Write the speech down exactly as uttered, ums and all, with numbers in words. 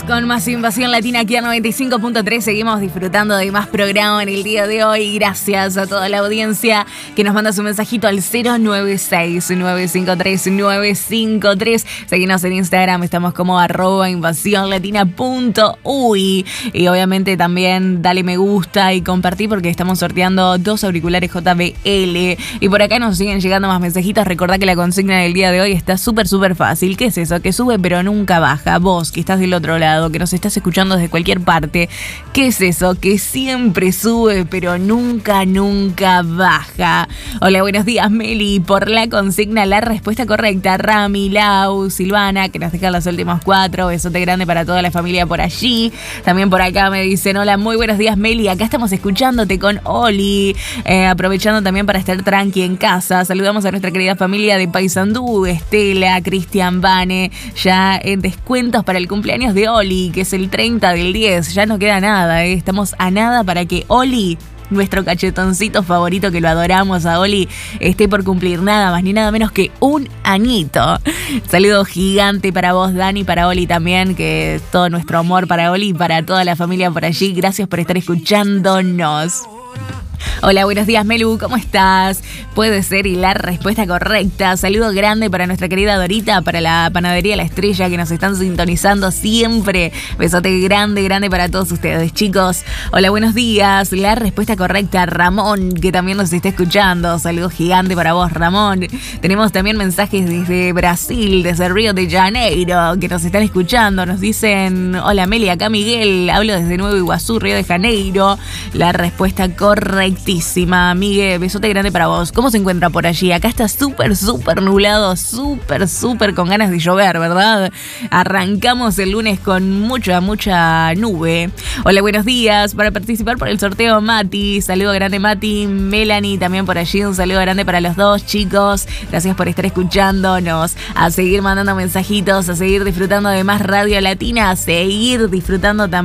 con más Invasión Latina aquí a noventa y cinco punto tres. Seguimos disfrutando de más programa en el día de hoy. Gracias a toda la audiencia que nos manda su mensajito al cero nueve seis, nueve cinco tres, nueve cinco tres. Seguinos en Instagram, estamos como arroba invasiónlatina.uy. Y obviamente también dale me gusta y compartí porque estamos sorteando dos auriculares J B L. Y por acá nos siguen llegando más mensajitos. Recordá que la consigna del día de hoy está súper, súper fácil. ¿Qué es eso? Que sube pero nunca baja. Vos que estás del otro lado, que nos estás escuchando desde cualquier parte, ¿qué es eso? Que siempre sube pero nunca, nunca baja. Hola, buenos días, Meli. Por la consigna, la respuesta correcta, Rami, Lau, Silvana, que nos dejan los últimos cuatro. Besote grande para toda la familia por allí. También por acá me dicen, hola, muy buenos días, Meli. Acá estamos escuchándote con Oli, eh, aprovechando también para estar tranqui en casa. Saludamos a nuestra querida familia de Paysandú, Estela, Cristian, Vane, ya en descuentos para el cumpleaños de Oli, que es el treinta del diez. Ya no queda nada, ¿eh? Estamos a nada para que Oli, nuestro cachetoncito favorito, que lo adoramos a Oli, esté por cumplir nada más ni nada menos que un añito. Saludo gigante para vos, Dani, para Oli también, que todo nuestro amor para Oli y para toda la familia por allí. Gracias por estar escuchándonos. Hola, buenos días, Melu, ¿cómo estás? Puede ser y la respuesta correcta. Saludo grande para nuestra querida Dorita, para la panadería La Estrella, que nos están sintonizando siempre. Besote grande, grande para todos ustedes, chicos. Hola, buenos días. La respuesta correcta, Ramón, que también nos está escuchando. Saludo gigante para vos, Ramón. Tenemos también mensajes desde Brasil, desde Río de Janeiro, que nos están escuchando. Nos dicen, hola, Meli, acá Miguel. Hablo desde Nuevo Iguazú, Río de Janeiro. La respuesta correctísima. Miguel, besote grande para vos. ¿Cómo se encuentra por allí? Acá está súper, súper nublado, súper, súper con ganas de llover, ¿verdad? Arrancamos el lunes con mucha, mucha nube. Hola, buenos días. Para participar por el sorteo, Mati. Saludo grande, Mati. Melanie también por allí. Un saludo grande para los dos, chicos. Gracias por estar escuchándonos. A seguir mandando mensajitos, a seguir disfrutando de más Radio Latina, a seguir disfrutando también